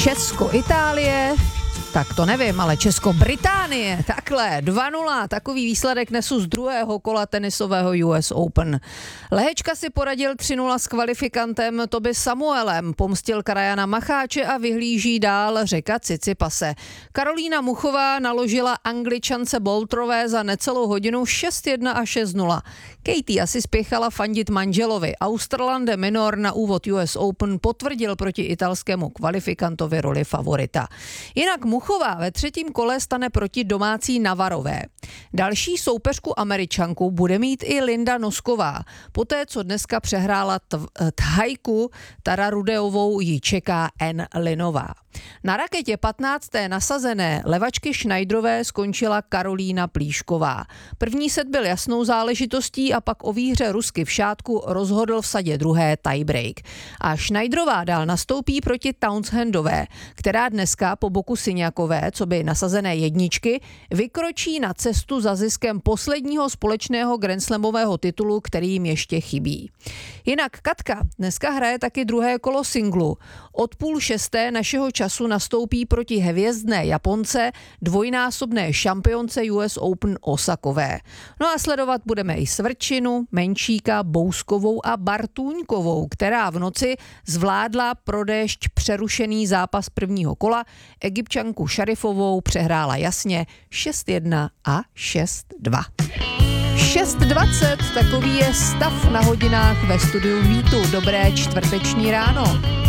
Česko-Itálie, tak to nevím, ale Česko-Británie, takhle, 2-0, takový výsledek nesu z druhého kola tenisového US Open. Lehečka si poradil 3-0 s kvalifikantem Toby Samuelem, pomstil Karajana Macháče a vyhlíží dál Řeka Cicipase. Karolína Muchová naložila Angličance Boltrové za necelou hodinu 6-1 a 6-0. Katie asi spěchala fandit manželovi. Australande de Minaur na úvod US Open potvrdil proti italskému kvalifikantovi roli favorita. Jinak Muchová ve třetím kole stane proti domácí Navarové. Další soupeřku Američanku bude mít i Linda Nosková. Poté, co dneska přehrála Thajku Tara Rudeovou, ji čeká N. Linová. Na raketě 15. nasazené levačky Schneiderové skončila Karolína Plíšková. První set byl jasnou záležitostí a pak o výhře Rusky v šátku rozhodl v sadě druhé tiebreak. A Schneiderová dál nastoupí proti Townsendové, která dneska po boku Syňakové, co by nasazené jedničky, vykročí na cestu za ziskem posledního společného grandslamového titulu, který jim ještě chybí. Jinak Katka dneska hraje taky druhé kolo singlu. Od 5:30 našeho času nastoupí proti hvězdné Japonce, dvojnásobné šampionce US Open Osakové. No a sledovat budeme i Svrčinu, Menšíka, Bouskovou a Bartůňkovou, která v noci zvládla pro déšť přerušený zápas prvního kola. Egypťanku Šarifovou přehrála jasně 6-1 a 6-2. 6:20, takový je stav na hodinách ve studiu Vítu. Dobré čtvrteční ráno.